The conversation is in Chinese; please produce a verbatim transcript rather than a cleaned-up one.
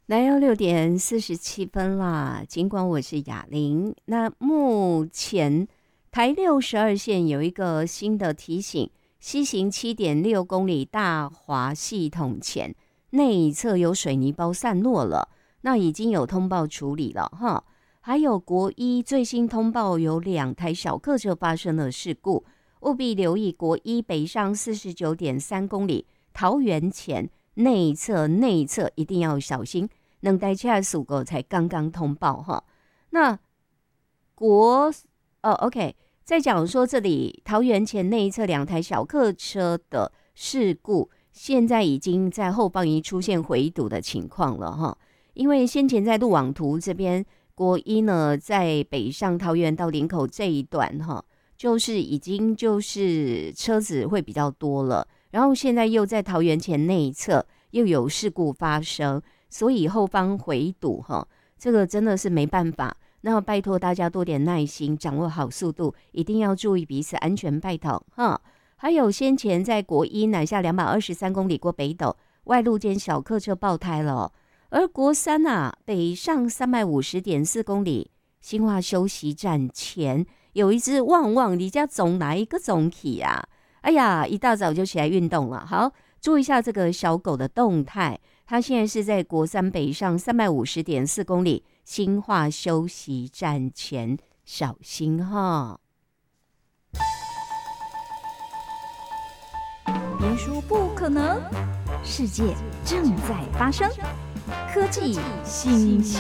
来到六点四十七分啦，尽管我是雅玲，那目前台六十二线有一个新的提醒，西行七点六公里大华系统前内侧有水泥包散落了，那已经有通报处理了哈。还有国一最新通报有两台小客车发生了事故，务必留意国一北上四十九点三公里桃园前内侧内侧一定要小心。能待恰属狗才刚刚通报哈，那国哦 OK， 再讲说这里桃园前内侧两台小客车的事故，现在已经在后方已经出现回堵的情况了哈，因为先前在路网图这边国一呢在北上桃园到林口这一段哈，就是已经就是车子会比较多了，然后现在又在桃园前内侧又有事故发生。所以后方回堵哈，这个真的是没办法。那拜托大家多点耐心，掌握好速度，一定要注意彼此安全，拜托哈。还有先前在国一南下两百二十三公里过北斗，外路间小客车爆胎了。而国三啊，北上三百五十点四公里，新化休息站前有一只旺旺，你家总来一个总体啊！哎呀，一大早就起来运动了。好，注意一下这个小狗的动态。它现在是在国三北上三百五十点四公里新化休息站前，小心哈！ 别说不可能，世界正在发生，科技新鲜。